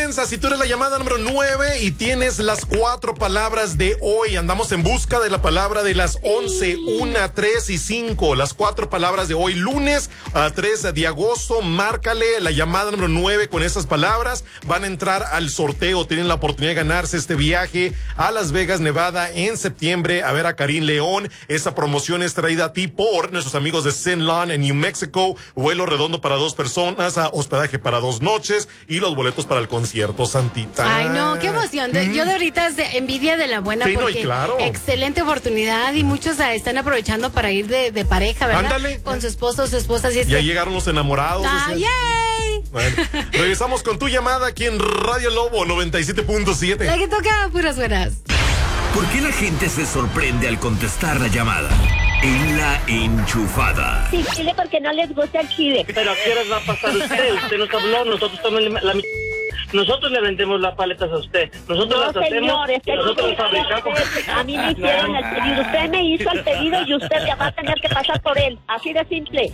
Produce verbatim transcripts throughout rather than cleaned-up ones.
piensas? Si tú eres la llamada número nueve y tienes las cuatro palabras de hoy, andamos en busca de la palabra de las once, una, tres y cinco. Las cuatro palabras de hoy, lunes a tres de agosto. Márcale la llamada número nueve con esas palabras. Van a entrar al sorteo. Tienen la oportunidad de ganarse este viaje a Las Vegas, Nevada en septiembre a ver a Karim León. Esa promoción es traída a ti por nuestros amigos de Zenlon en New Mexico. Vuelo redondo para dos personas, a hospedaje para dos noches y los boletos para el concierto, Santita. Ay, no, qué emoción. De, mm. Yo de ahorita es de envidia de la buena, sí, porque no, claro. Excelente oportunidad y muchos ah, están aprovechando para ir de, de pareja, ¿verdad? Ándale. Con su esposo o su esposa. Así es ya que... llegaron los enamorados. Ah, ¡yay! Bueno, regresamos con tu llamada aquí en Radio Lobo noventa y siete punto siete. La que toca puras buenas. ¿Por qué la gente se sorprende al contestar la llamada? En La Enchufada. Sí, chile porque no les gusta el chile. Pero ¿a qué horas va a pasar usted? Usted nos habló, nosotros tomamos la, la nosotros le vendemos las paletas a usted. Nosotros no, las hacemos, señores, nosotros las fabricamos. A mí me hicieron el pedido. Usted me hizo el pedido y usted ya va a tener que pasar por él. Así de simple.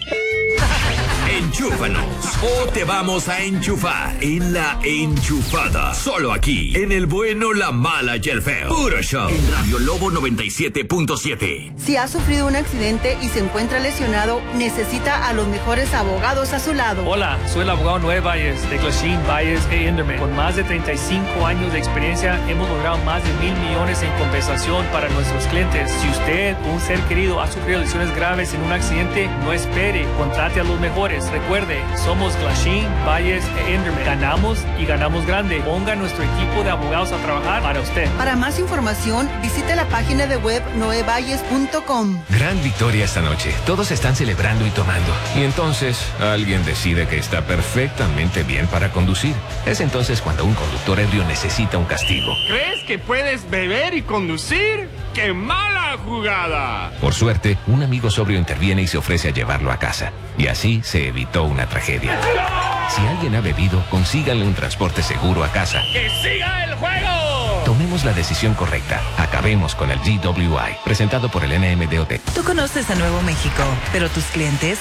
Enchúfanos o te vamos a enchufar en La Enchufada. Solo aquí, en el bueno, la mala y el feo. Puro show. En Radio Lobo noventa y siete punto siete. Si ha sufrido un accidente y se encuentra lesionado, necesita a los mejores abogados a su lado. Hola, soy el abogado Noé Valles de Glasheen, Valles e Inderman. Con más de treinta y cinco años de experiencia, hemos logrado más de mil millones en compensación para nuestros clientes. Si usted o un ser querido ha sufrido lesiones graves en un accidente, no espere, contrate a los mejores. Recuerde, somos Glasheen, Valles e Inderman. Ganamos y ganamos grande. Ponga nuestro equipo de abogados a trabajar para usted. Para más información, visite la página de web noe valles punto com. Gran victoria esta noche. Todos están celebrando y tomando. Y entonces, alguien decide que está perfectamente bien para conducir. Es entonces cuando un conductor ebrio necesita un castigo. ¿Crees que puedes beber y conducir? ¡Qué mala jugada! Por suerte, un amigo sobrio interviene y se ofrece a llevarlo a casa. Y así se evitó una tragedia. Si alguien ha bebido, consíganle un transporte seguro a casa. ¡Que siga el juego! Tomemos la decisión correcta. Acabemos con el G W I. Presentado por el N M D O T. Tú conoces a Nuevo México, pero tus clientes